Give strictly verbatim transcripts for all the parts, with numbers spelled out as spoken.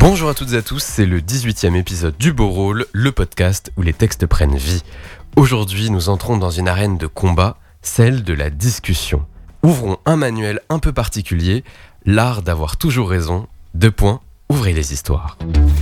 Bonjour à toutes et à tous, c'est le dix-huitième épisode du Beau Rôle, le podcast où les textes prennent vie. Aujourd'hui, nous entrons dans une arène de combat, celle de la discussion. Ouvrons un manuel un peu particulier, l'art d'avoir toujours raison. Deux points, ouvrez les histoires.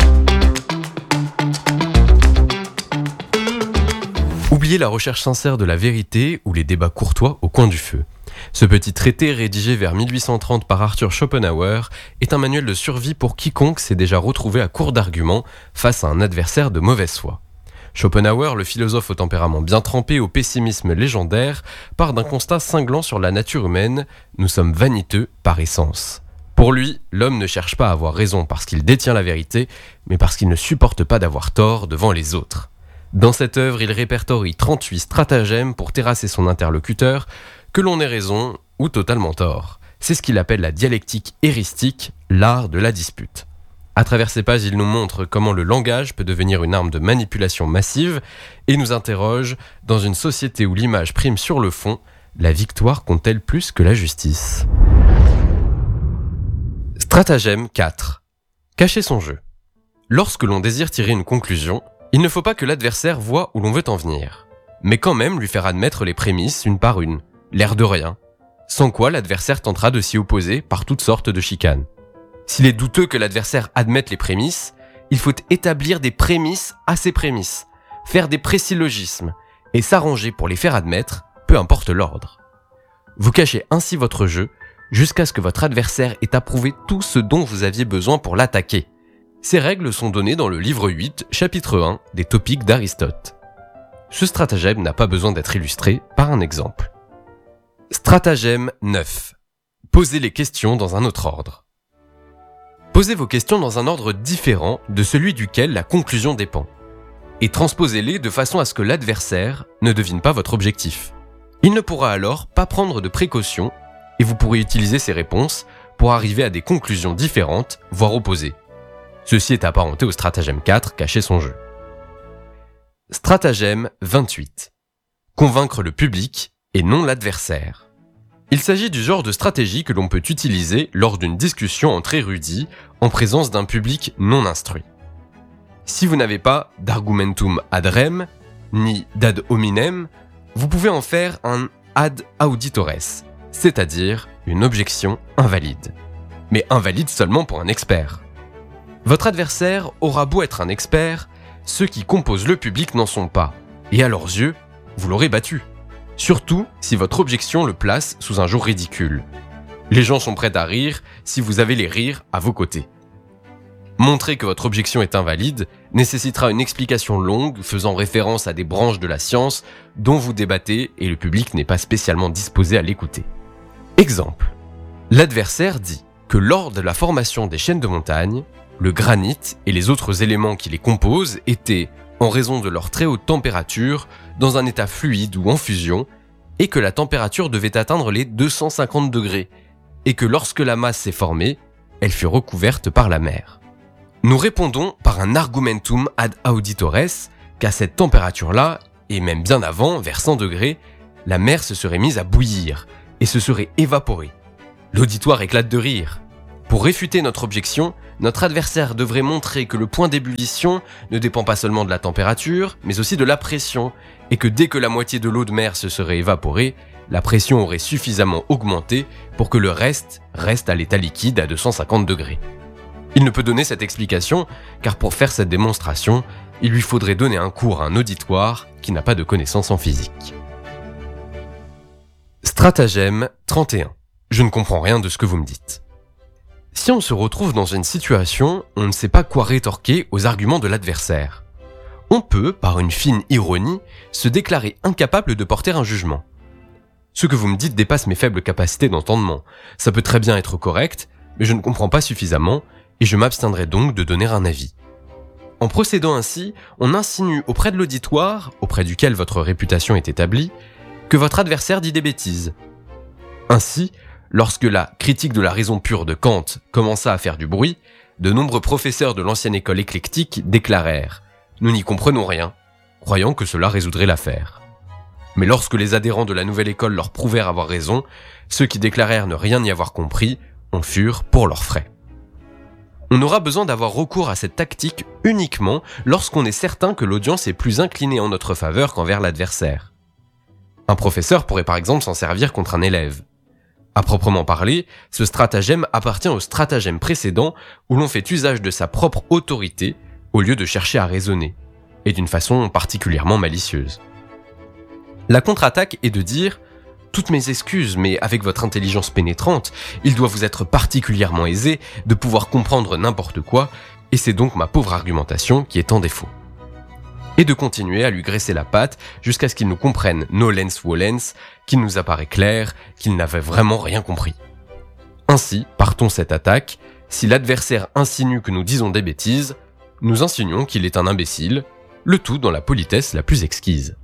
Oubliez la recherche sincère de la vérité ou les débats courtois au coin du feu. Ce petit traité rédigé vers mille huit cent trente par Arthur Schopenhauer est un manuel de survie pour quiconque s'est déjà retrouvé à court d'arguments face à un adversaire de mauvaise foi. Schopenhauer, le philosophe au tempérament bien trempé au pessimisme légendaire, part d'un constat cinglant sur la nature humaine: nous sommes vaniteux par essence. Pour lui, l'homme ne cherche pas à avoir raison parce qu'il détient la vérité, mais parce qu'il ne supporte pas d'avoir tort devant les autres. Dans cette œuvre, il répertorie trente-huit stratagèmes pour terrasser son interlocuteur, que l'on ait raison ou totalement tort. C'est ce qu'il appelle la dialectique éristique, l'art de la dispute. À travers ces pages, il nous montre comment le langage peut devenir une arme de manipulation massive et nous interroge, dans une société où l'image prime sur le fond, la victoire compte-t-elle plus que la justice ? Stratagème quatre. Cacher son jeu. Lorsque l'on désire tirer une conclusion, il ne faut pas que l'adversaire voie où l'on veut en venir, mais quand même lui faire admettre les prémices une par une, l'air de rien, sans quoi l'adversaire tentera de s'y opposer par toutes sortes de chicanes. S'il est douteux que l'adversaire admette les prémices, il faut établir des prémices à ces prémices, faire des présyllogismes et s'arranger pour les faire admettre, peu importe l'ordre. Vous cachez ainsi votre jeu jusqu'à ce que votre adversaire ait approuvé tout ce dont vous aviez besoin pour l'attaquer. Ces règles sont données dans le livre huit, chapitre un, des Topiques d'Aristote. Ce stratagème n'a pas besoin d'être illustré par un exemple. Stratagème neuf. Posez les questions dans un autre ordre. Posez vos questions dans un ordre différent de celui duquel la conclusion dépend, et transposez-les de façon à ce que l'adversaire ne devine pas votre objectif. Il ne pourra alors pas prendre de précautions, et vous pourrez utiliser ces réponses pour arriver à des conclusions différentes, voire opposées. Ceci est apparenté au stratagème quatre, cacher son jeu. Stratagème vingt-huit. Convaincre le public et non l'adversaire. Il s'agit du genre de stratégie que l'on peut utiliser lors d'une discussion entre érudits en présence d'un public non instruit. Si vous n'avez pas d'argumentum ad rem, ni d'ad hominem, vous pouvez en faire un ad auditores, c'est-à-dire une objection invalide. Mais invalide seulement pour un expert. Votre adversaire aura beau être un expert, ceux qui composent le public n'en sont pas, et à leurs yeux, vous l'aurez battu. Surtout si votre objection le place sous un jour ridicule. Les gens sont prêts à rire si vous avez les rires à vos côtés. Montrer que votre objection est invalide nécessitera une explication longue faisant référence à des branches de la science dont vous débattez et le public n'est pas spécialement disposé à l'écouter. Exemple. L'adversaire dit que lors de la formation des chaînes de montagne, le granit et les autres éléments qui les composent étaient, en raison de leur très haute température, dans un état fluide ou en fusion, et que la température devait atteindre les deux cent cinquante degrés, et que lorsque la masse s'est formée, elle fut recouverte par la mer. Nous répondons par un argumentum ad auditores qu'à cette température-là, et même bien avant, vers cent degrés, la mer se serait mise à bouillir et se serait évaporée. L'auditoire éclate de rire. Pour réfuter notre objection, notre adversaire devrait montrer que le point d'ébullition ne dépend pas seulement de la température, mais aussi de la pression, et que dès que la moitié de l'eau de mer se serait évaporée, la pression aurait suffisamment augmenté pour que le reste reste à l'état liquide à deux cent cinquante degrés. Il ne peut donner cette explication, car pour faire cette démonstration, il lui faudrait donner un cours à un auditoire qui n'a pas de connaissances en physique. Stratagème trente et un. Je ne comprends rien de ce que vous me dites. Si on se retrouve dans une situation, on ne sait pas quoi rétorquer aux arguments de l'adversaire. On peut, par une fine ironie, se déclarer incapable de porter un jugement. Ce que vous me dites dépasse mes faibles capacités d'entendement. Ça peut très bien être correct, mais je ne comprends pas suffisamment, et je m'abstiendrai donc de donner un avis. En procédant ainsi, on insinue auprès de l'auditoire, auprès duquel votre réputation est établie, que votre adversaire dit des bêtises. Ainsi, lorsque la critique de la raison pure de Kant commença à faire du bruit, de nombreux professeurs de l'ancienne école éclectique déclarèrent « Nous n'y comprenons rien », croyant que cela résoudrait l'affaire. Mais lorsque les adhérents de la nouvelle école leur prouvèrent avoir raison, ceux qui déclarèrent ne rien y avoir compris en furent pour leurs frais. On aura besoin d'avoir recours à cette tactique uniquement lorsqu'on est certain que l'audience est plus inclinée en notre faveur qu'envers l'adversaire. Un professeur pourrait par exemple s'en servir contre un élève. À proprement parler, ce stratagème appartient au stratagème précédent où l'on fait usage de sa propre autorité au lieu de chercher à raisonner, et d'une façon particulièrement malicieuse. La contre-attaque est de dire « Toutes mes excuses, mais avec votre intelligence pénétrante, il doit vous être particulièrement aisé de pouvoir comprendre n'importe quoi, et c'est donc ma pauvre argumentation qui est en défaut. » Et de continuer à lui graisser la patte jusqu'à ce qu'il nous comprenne nolens volens, qu'il nous apparaît clair qu'il n'avait vraiment rien compris. Ainsi, partons cette attaque, si l'adversaire insinue que nous disons des bêtises, nous insinuons qu'il est un imbécile, le tout dans la politesse la plus exquise.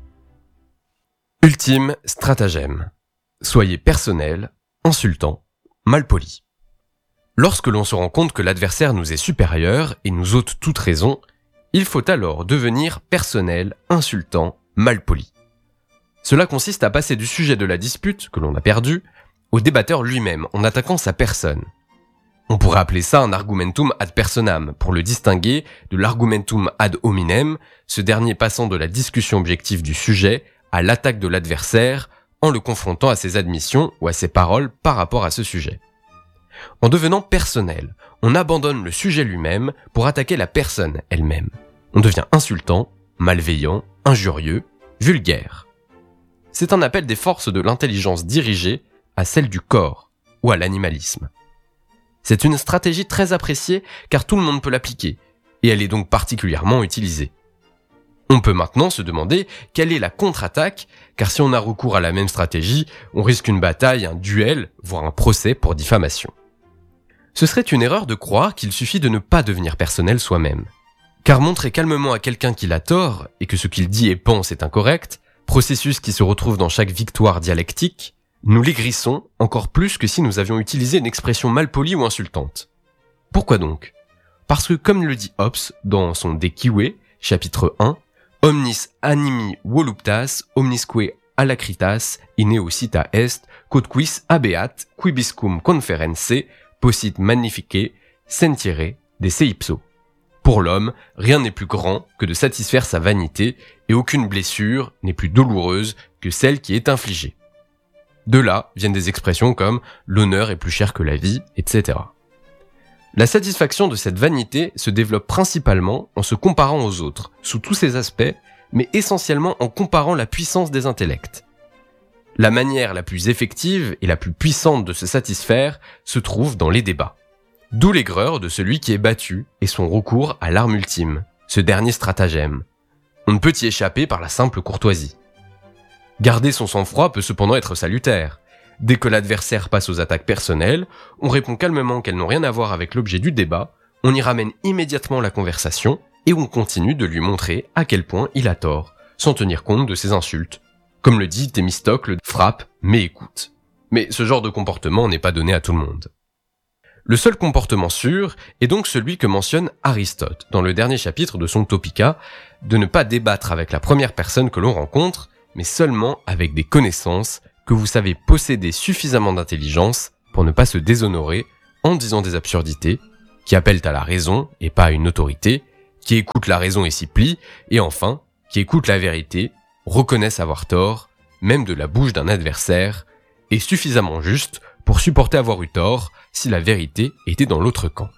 Ultime stratagème. Soyez personnel, insultant, malpoli. Lorsque l'on se rend compte que l'adversaire nous est supérieur et nous ôte toute raison, il faut alors devenir personnel, insultant, malpoli. Cela consiste à passer du sujet de la dispute, que l'on a perdu, au débatteur lui-même, en attaquant sa personne. On pourrait appeler ça un argumentum ad personam, pour le distinguer de l'argumentum ad hominem, ce dernier passant de la discussion objective du sujet à l'attaque de l'adversaire, en le confrontant à ses admissions ou à ses paroles par rapport à ce sujet. En devenant personnel, on abandonne le sujet lui-même pour attaquer la personne elle-même. On devient insultant, malveillant, injurieux, vulgaire. C'est un appel des forces de l'intelligence dirigée à celle du corps ou à l'animalisme. C'est une stratégie très appréciée car tout le monde peut l'appliquer, et elle est donc particulièrement utilisée. On peut maintenant se demander quelle est la contre-attaque, car si on a recours à la même stratégie, on risque une bataille, un duel, voire un procès pour diffamation. Ce serait une erreur de croire qu'il suffit de ne pas devenir personnel soi-même. Car montrer calmement à quelqu'un qu'il a tort et que ce qu'il dit et pense est incorrect, processus qui se retrouve dans chaque victoire dialectique, nous l'aigrissons encore plus que si nous avions utilisé une expression malpolie ou insultante. Pourquoi donc ? Parce que comme le dit Hobbes dans son De Cive, chapitre un, Omnis animi voluptas, omnisque alacritas, ineocita est, quodquis habeat, quibiscum conference, possit magnifique, sentire, de ipso. Pour l'homme, rien n'est plus grand que de satisfaire sa vanité, et aucune blessure n'est plus douloureuse que celle qui est infligée. De là viennent des expressions comme « l'honneur est plus cher que la vie », et cetera. La satisfaction de cette vanité se développe principalement en se comparant aux autres, sous tous ses aspects, mais essentiellement en comparant la puissance des intellects. La manière la plus effective et la plus puissante de se satisfaire se trouve dans les débats. D'où l'aigreur de celui qui est battu et son recours à l'arme ultime, ce dernier stratagème. On ne peut y échapper par la simple courtoisie. Garder son sang-froid peut cependant être salutaire. Dès que l'adversaire passe aux attaques personnelles, on répond calmement qu'elles n'ont rien à voir avec l'objet du débat, on y ramène immédiatement la conversation et on continue de lui montrer à quel point il a tort, sans tenir compte de ses insultes. Comme le dit Thémistocle, frappe mais écoute. Mais ce genre de comportement n'est pas donné à tout le monde. Le seul comportement sûr est donc celui que mentionne Aristote dans le dernier chapitre de son Topica, de ne pas débattre avec la première personne que l'on rencontre, mais seulement avec des connaissances que vous savez posséder suffisamment d'intelligence pour ne pas se déshonorer en disant des absurdités, qui appellent à la raison et pas à une autorité, qui écoutent la raison et s'y plient, et enfin, qui écoutent la vérité, reconnaissent avoir tort, même de la bouche d'un adversaire, et suffisamment juste pour supporter avoir eu tort si la vérité était dans l'autre camp.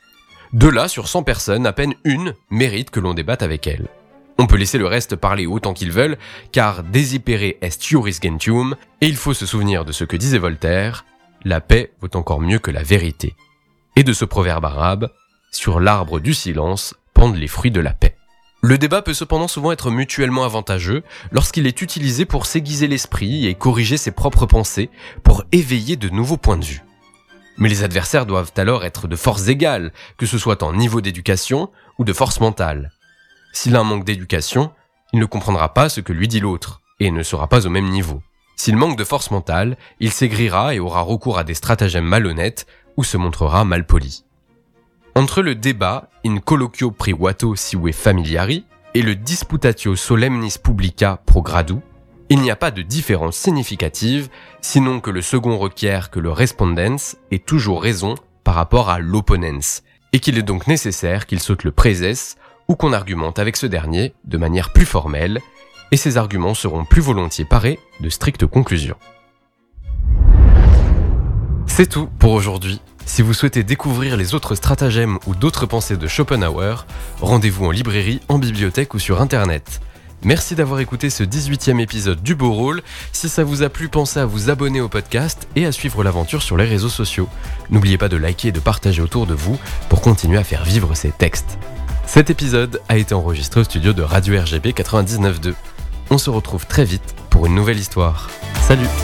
De là, sur cent personnes, à peine une mérite que l'on débatte avec elle. On peut laisser le reste parler autant qu'ils veulent, car desipere est iuris gentium, et il faut se souvenir de ce que disait Voltaire, la paix vaut encore mieux que la vérité. Et de ce proverbe arabe, sur l'arbre du silence pendent les fruits de la paix. Le débat peut cependant souvent être mutuellement avantageux lorsqu'il est utilisé pour s'aiguiser l'esprit et corriger ses propres pensées pour éveiller de nouveaux points de vue. Mais les adversaires doivent alors être de forces égales, que ce soit en niveau d'éducation ou de force mentale. S'il a un manque d'éducation, il ne comprendra pas ce que lui dit l'autre, et ne sera pas au même niveau. S'il manque de force mentale, il s'aigrira et aura recours à des stratagèmes malhonnêtes ou se montrera malpoli. Entre le débat in colloquio privato sive familiari et le disputatio solemnis publica pro gradu, il n'y a pas de différence significative, sinon que le second requiert que le respondens ait toujours raison par rapport à l'opponens, et qu'il est donc nécessaire qu'il saute le présès ou qu'on argumente avec ce dernier de manière plus formelle, et ces arguments seront plus volontiers parés de strictes conclusions. C'est tout pour aujourd'hui. Si vous souhaitez découvrir les autres stratagèmes ou d'autres pensées de Schopenhauer, rendez-vous en librairie, en bibliothèque ou sur internet. Merci d'avoir écouté ce dix-huitième épisode du Beau Rôle. Si ça vous a plu, pensez à vous abonner au podcast et à suivre l'aventure sur les réseaux sociaux. N'oubliez pas de liker et de partager autour de vous pour continuer à faire vivre ces textes. Cet épisode a été enregistré au studio de Radio R G B quatre-vingt-dix-neuf point deux. On se retrouve très vite pour une nouvelle histoire. Salut!